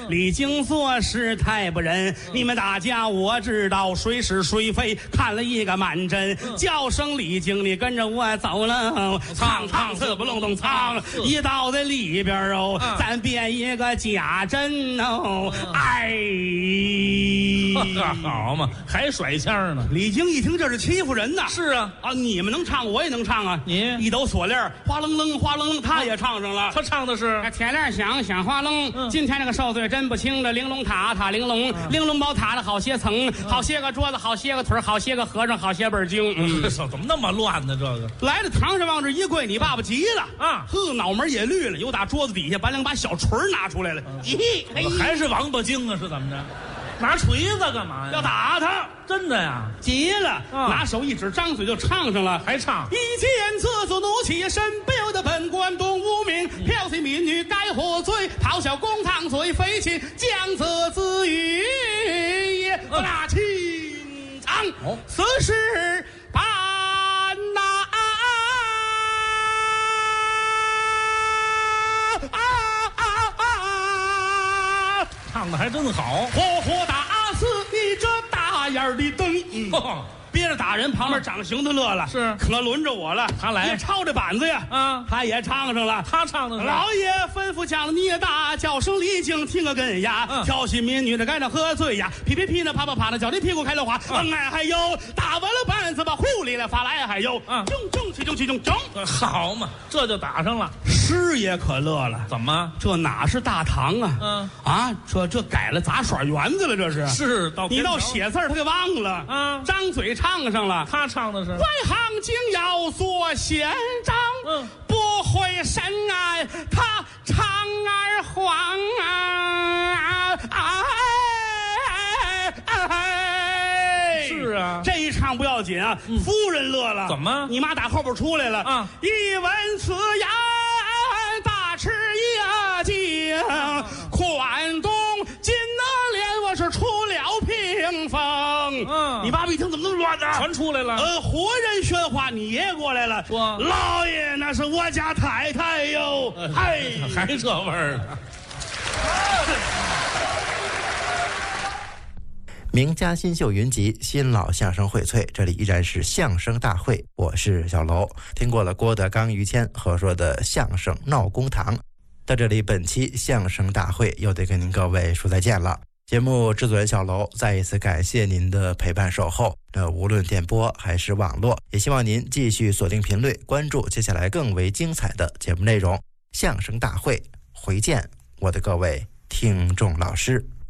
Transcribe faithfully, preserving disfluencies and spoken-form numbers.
李菁做事太不仁，嗯、你们大家我知道谁是谁非，看了一个满真，嗯、叫声李菁，你跟着我走了，唱唱刺不隆咚唱，一到在里边哦，嗯、咱编一个假真哦，嗯、哎， 好嘛，还甩腔呢。 李菁一听这是欺负人呐， 是啊， 啊，你们能唱，我也能唱啊， 你一抖锁链，哗楞楞哗楞楞，他也唱上了， 他唱的是铁链响响哗楞，嗯、今天这个受罪真不轻的玲珑塔塔玲珑，嗯、玲珑宝塔的好些层，嗯、好些个桌子，好些个腿，好些个和尚，好些本经。 嗯，怎么那么乱呢？这个来了堂上往这一跪，你爸爸急了啊，呵，脑门也绿了，又打桌子底下把两把小锤拿出来了， 咦、嗯，还是王八精啊？是怎么着？拿锤子干嘛呀？ 要打他！ 真的呀？ 急了，啊、拿手一指，张嘴就唱上了， 还唱。 一见此子怒气深，不由得本官动无名， 嗯、 剽窃民女该获罪，咆哮公堂罪非亲，将责自语也不大清长。哦，此事办呐啊啊啊啊！ 唱的还真好， 活活打死你这大眼的灯！嗯哦憋着打人，旁边掌刑的乐了， 是可轮着我了， 他来也抄着板子呀， 啊， 他也唱上了， 他唱的是老爷吩咐将你大叫声李菁听个根呀，嗯、挑衅民女的该让喝醉呀，噼噼噼的啪啪啪的脚你屁股开了花，嗯、哎还有打完了板子把狐狸来发来还有， 嗯， 中中起中起中中， 好嘛，这就打上了。 师爷可乐了， 怎么？ 这哪是大唐啊？嗯啊，这这改了杂耍园子了，这是是到你到写字他给忘了啊，张嘴唱上了， 他唱的是外行竟要做县长，嗯，不会深爱他长儿皇啊，哎哎， 是啊， 这一唱不要紧啊，嗯、夫人乐了， 怎么？ 你妈打后边出来了啊！一闻此言，大吃一惊，啊、宽东金那脸我是出了屏风，嗯，你爸爸一听怎么那么乱呢？ 全出来了， 呃，活人宣话，你爷过来了，说老爷那是我家太太哟，哎， 还这味儿。 名家新秀云集，新老相声荟萃，这里依然是相声大会，我是小楼。听过了郭德纲、于谦合说的相声闹公堂，到这里本期相声大会又得跟您各位说再见了。节目制作人小楼再一次感谢您的陪伴守候，那无论电波还是网络，也希望您继续锁定频率，关注接下来更为精彩的节目内容。相声大会，回见我的各位听众老师。